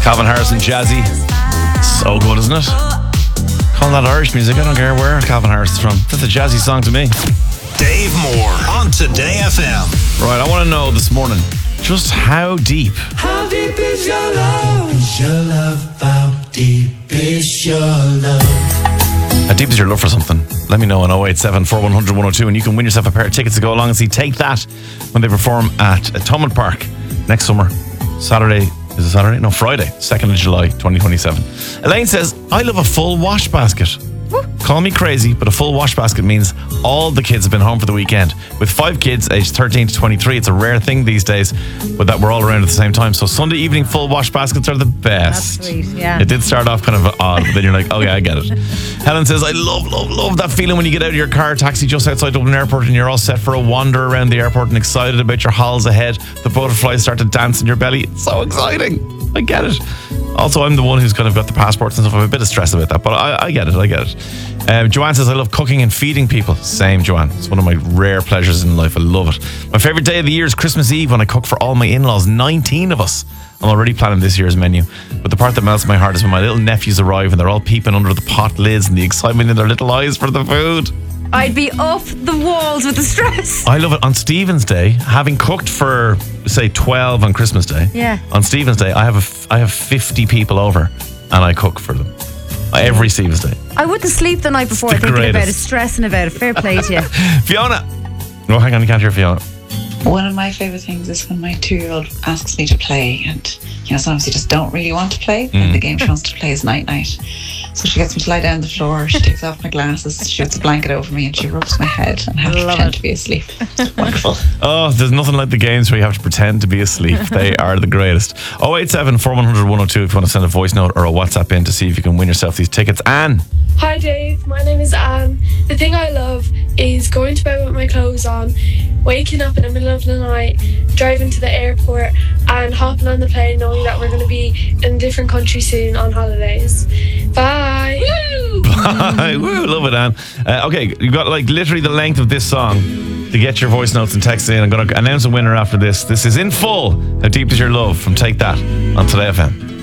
Calvin Harris and Jazzy. So good, isn't it? Call that Irish music. I don't care where Calvin Harris is from. That's a jazzy song to me. Dave Moore on Today FM. Right, I want to know this morning, just how deep? How deep is your love? Is your love? How deep is your love? How deep is your love for something? Let me know on 087 4100 102 and you can win yourself a pair of tickets to go along and see Take That when they perform at Thomond Park next summer. Saturday. Is it Saturday? No, Friday, 2nd of July, 2027. Elaine says, I love a full wash basket. Call me crazy, but a full wash basket means all the kids have been home for the weekend. With 5 kids aged 13 to 23, it's a rare thing these days, but that we're all around at the same time. So Sunday evening full wash baskets are the best. That's sweet, yeah. It did start off kind of odd, but then you're like, oh yeah, I get it. Helen says, I love that feeling when you get out of your car, taxi just outside Dublin Airport, and you're all set for a wander around the airport and excited about your hauls ahead. The butterflies start to dance in your belly. It's so exciting. I get it. Also, I'm the one who's kind of got the passports and stuff. I have a bit of stress about that, but I get it. Joanne says, I love cooking and feeding people. Same, Joanne. It's one of my rare pleasures in life. I love it. My favourite day of the year is Christmas Eve when I cook for all my in-laws, 19 of us. I'm already planning this year's menu. But the part that melts my heart is when my little nephews arrive and they're all peeping under the pot lids and the excitement in their little eyes for the food. I'd be off the walls with the stress. I love it. On Stephen's Day, having cooked for, say, 12 on Christmas Day. Yeah. On Stephen's Day, I have 50 people over and I cook for them. Every Stephen's Day. I wouldn't sleep the night before thinking about it, stressing about it. Fair play to you. Fiona. Oh, hang on, you can't hear Fiona. One of my favourite things is when my 2-year-old asks me to play, and sometimes you just don't really want to play, and the game she wants to play is Night Night. So she gets me to lie down on the floor, she takes off my glasses, she puts a blanket over me, and she rubs my head, and I have to pretend to be asleep. It's wonderful. Oh, there's nothing like the games where you have to pretend to be asleep. They are the greatest. 087 4100 102 if you want to send a voice note or a WhatsApp in to see if you can win yourself these tickets. Anne. Hi Dave, my name is Anne. The thing I love is going to bed with my clothes on, waking up in the middle of the night, driving to the airport and hopping on the plane knowing that we're going to be in a different country soon on holidays. Bye! Woo! Bye! Woo! Love it, Anne. Okay, you've got like literally the length of this song to get your voice notes and text in. I'm going to announce a winner after this. This is In Full. How Deep Is Your Love from Take That on Today FM.